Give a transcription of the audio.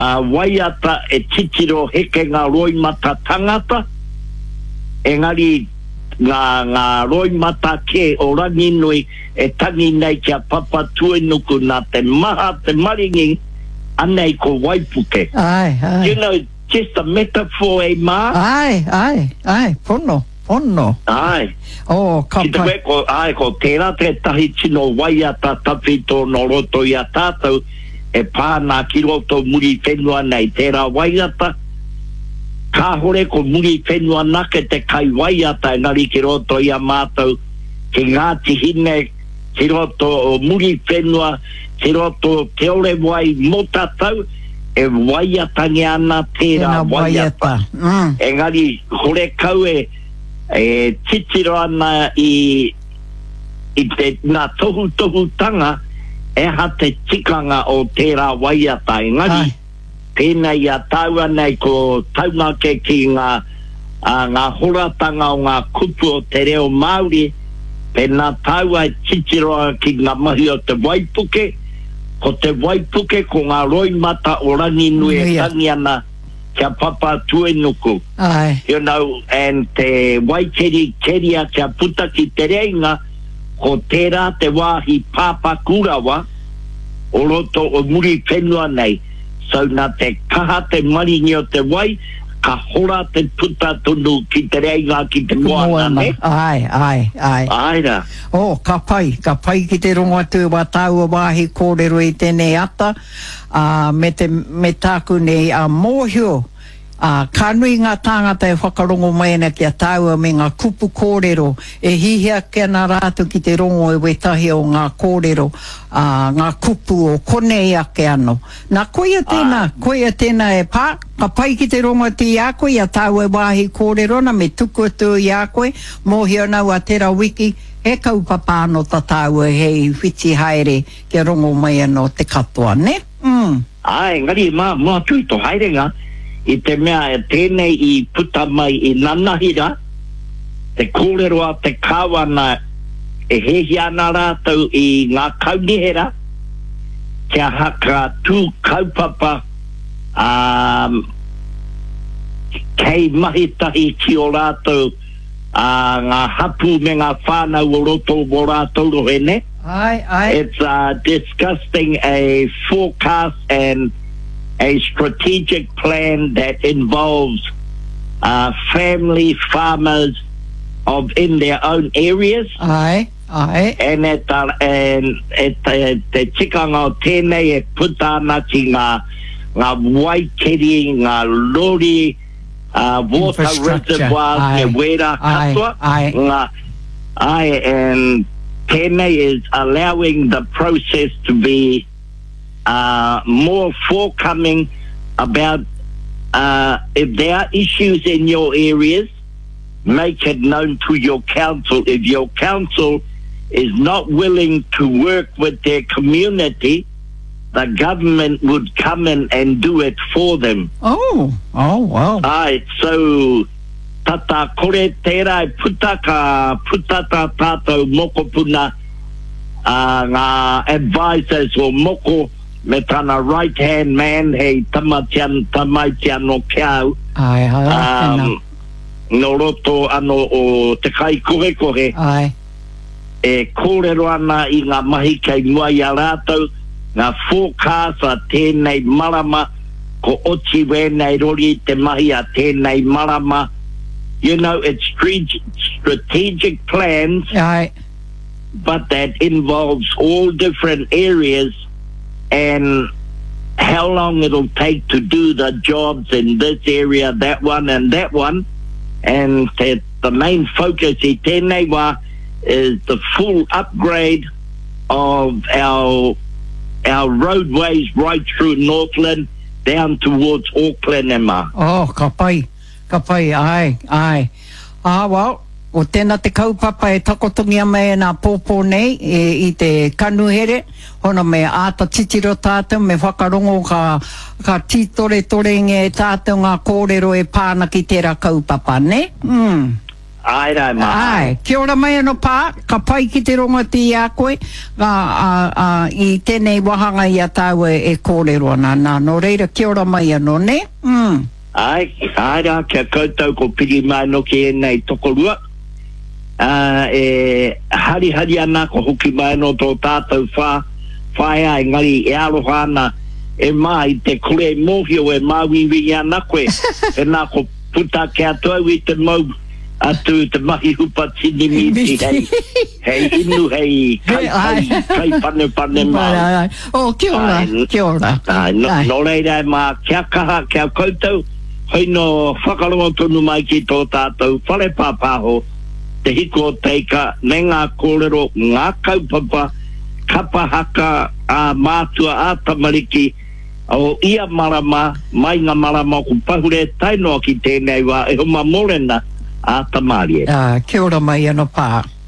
waiata e titiro heke ngā roi mata tangata, engari ngā roi mata ke o rangi nui e tangi nei kia papa tuenuku nā te maha te maringi anei ko Waipuke. Ai. You know, just a metaphor, ma? Ai, pono. Ai. Oh, ka pai. Ko tērā te tahi tino waiata tawhito no roto i a tātou e pāna ki roto muri whenua nei tērā waiata. Ka hore ko muri whenua nake te kai waiata engari ki roto i a mātou ki Ngāti Hine ki roto o muri whenua ki roto te ore wai mo tātou e waiata nge ana tērā waiata. Engari hore kau e titiro ana i te ngā tohu tanga e ha te tikanga o tērā waiata. Engari, pēnei a taua nei ko taunga ke ki ngā horatanga o ngā kupu o te reo Māori, pēnā taua titiro ki ngā mahi o te Waipuke, ko te Waipuke ko ngā roi mata o rangi nui e tangi ana kia papa tuenuku. You know, and te waikeri keria kia puta ki te reinga ko tērā te wāhi pāpakurawa o roto o muri whenua nei. So nā te kaha te maringi o te wai, ka hora te puta tunu ki te reinga ki te moana ne? Ai. Aira. Oh, ka pai ki te ronga tū wa tāua wāhi kōrero i tēnei ata, me tāku nei mōhio. Ka nui ngā tāngata e whakarongo mai ana kia tāua me ngā kupu kōrero e hihia kia nā rātu ki te rongo e wetahi o ngā kōrero, ngā kupu o konei ake ano. Nā koia tēnā e pā, ka pai ki te rongo ti a koe, a tāua e wāhi kōrero na me tuku atu i a koe, mōhio nau a tērā wiki, he kaupapa ano ta tāua hei whiti haere kia rongo mai ano te katoa, ne? Ai, ngari mā tui to haerenga, i te mea e tēnei i puta mai i nanahira, te kōrero a te kāwana e hehi ana rātou i ngā kaunihera, kia haka tū kaupapa kei mahitahi ki o rātou ngā hapu me ngā whānau o roto o rātou rohene. It's discussing a forecast and a strategic plan that involves family farmers in their own areas. And te tikanga o tēnei e puta ana ki ngā waikeri, ngā lori, water reservoirs, e wera katoa. And tēnei is allowing the process to be more forthcoming about if there are issues in your areas, make it known to your council. If your council is not willing to work with their community, the government would come in and do it for them. Oh, wow. So tata kore tērā e putata tātou mokopuna ngā advisors o moko me tana right-hand man hei tamaitian o kiau no roto ano o te kai kohe e kōrero ana i ngā mahi kei mua i a rātou ngā forecast a tēnei marama ko oti wēnei rori te mahi a tēnei marama. You know, it's strategic plans, but that involves all different areas and how long it'll take to do the jobs in this area, that one and that one. And the main focus i tēnei wā is the full upgrade of our roadways right through Northland down towards Auckland, Emma. Oh, ka pai, ai. Well, o tēnā te kaupapa e takotongia mai nā pōpō nei i te kanuhere, hono me āta titiro tātou, me whakarongo ka titore nge tātou ngā kōrero e pāna ki tērā kaupapa, ne? Ai rai ma. Ai, kia ora mai anō pā, ka pai ki te rongati a koe, i tēnei wahanga i a tau e kōrero ana, nō reira kia ora mai anō, ne? Ai rā, kia koutou ko piri mai no ki e nei tokorua. Hari ana ko hoki mai no tō tātou whae ai ngari e aroha ana e mai te kore mohio e māwiwi ana koe. E nā ko puta kia tau i te mau atu te mahi hupa tini miti hei inu hei kai pane mai. O, kia ora. No reira ma kia kaha, kia koutou, hei no whakarongo tonu mai ki tō tātou whare pāpāho, te hiko teika, ne ngā kōrero, ngā kaupapa, kapa haka, a mātua, a tamariki, o ia marama, mai ngā marama ku pahure tainoa ki tēnei wā, e huma morena, a tamari. Kia ora mai anō pā.